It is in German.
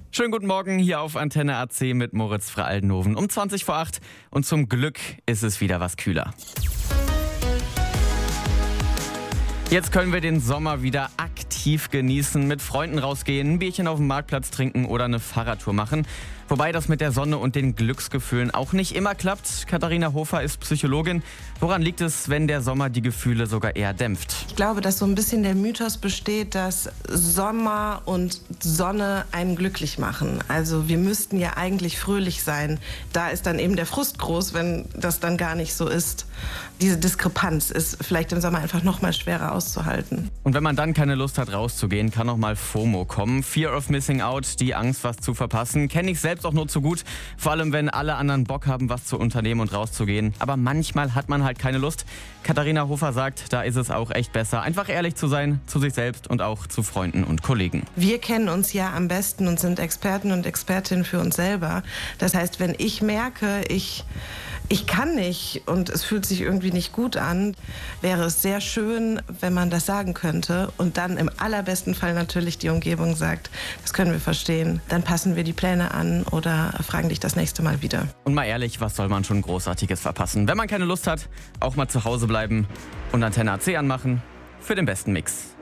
Schönen guten Morgen hier auf Antenne AC mit Moritz Frey-Aldenhoven um 20 vor 8 und zum Glück ist es wieder was kühler. Jetzt können wir den Sommer wieder aktiv genießen, mit Freunden rausgehen, ein Bierchen auf dem Marktplatz trinken oder eine Fahrradtour machen. Wobei das mit der Sonne und den Glücksgefühlen auch nicht immer klappt. Katharina Hofer ist Psychologin. Woran liegt es, wenn der Sommer die Gefühle sogar eher dämpft? Ich glaube, dass so ein bisschen der Mythos besteht, dass Sommer und Sonne einen glücklich machen. Also wir müssten ja eigentlich fröhlich sein. Da ist dann eben der Frust groß, wenn das dann gar nicht so ist. Diese Diskrepanz ist vielleicht im Sommer einfach noch mal schwerer auszuhalten. Und wenn man dann keine Lust hat rauszugehen, kann auch mal FOMO kommen. Fear of Missing Out, die Angst, was zu verpassen. Kenne ich selbst auch nur zu gut. Vor allem, wenn alle anderen Bock haben, was zu unternehmen und rauszugehen. Aber manchmal hat man halt keine Lust. Katharina Hofer sagt, da ist es auch echt besser, einfach ehrlich zu sein, zu sich selbst und auch zu Freunden und Kollegen. Wir kennen uns ja am besten und sind Experten und Expertinnen für uns selber. Das heißt, wenn ich merke, ich kann nicht und es fühlt sich irgendwie nicht gut an, wäre es sehr schön, wenn man das sagen könnte und dann im allerbesten Fall natürlich die Umgebung sagt, das können wir verstehen. Dann passen wir die Pläne an oder fragen dich das nächste Mal wieder. Und mal ehrlich, was soll man schon Großartiges verpassen? Wenn man keine Lust hat, auch mal zu Hause bleiben und Antenne AC anmachen für den besten Mix.